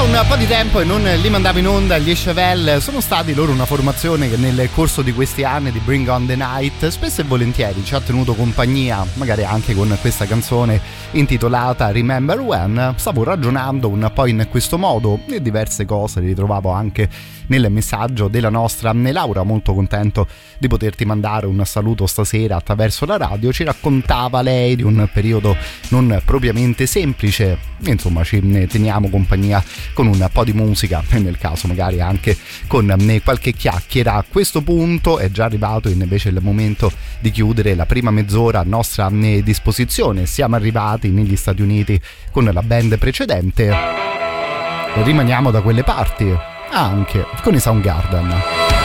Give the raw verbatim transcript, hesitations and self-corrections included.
un po' di tempo e non li mandavo in onda gli Chevelle. Sono stati loro una formazione che nel corso di questi anni di Bring on the Night spesso e volentieri ci ha tenuto compagnia, magari anche con questa canzone intitolata Remember When. Stavo ragionando un po' in questo modo e diverse cose le ritrovavo anche nel messaggio della nostra Laura, molto contento di poterti mandare un saluto stasera attraverso la radio. Ci raccontava lei di un periodo non propriamente semplice, insomma ci teniamo compagnia con un po' di musica e nel caso magari anche con qualche chiacchiera. A questo punto è già arrivato invece il momento di chiudere la prima mezz'ora a nostra disposizione. Siamo arrivati negli Stati Uniti con la band precedente e rimaniamo da quelle parti anche con i Soundgarden.